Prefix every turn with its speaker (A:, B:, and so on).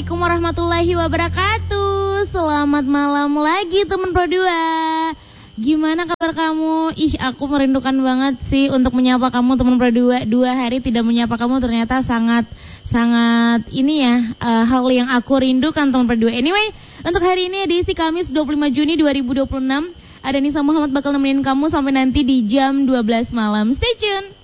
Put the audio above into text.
A: Assalamualaikum warahmatullahi wabarakatuh. Selamat malam lagi teman Pro 2. Gimana kabar kamu? Aku merindukan banget sih untuk menyapa kamu teman Pro 2. 2 hari tidak menyapa kamu ternyata sangat ini ya, hal yang aku rindukan teman Pro 2. Anyway, untuk hari ini edisi Kamis 25 Juni 2026, ada Nisa Muhammad bakal nemenin kamu sampai nanti di jam 12 malam. Stay tune.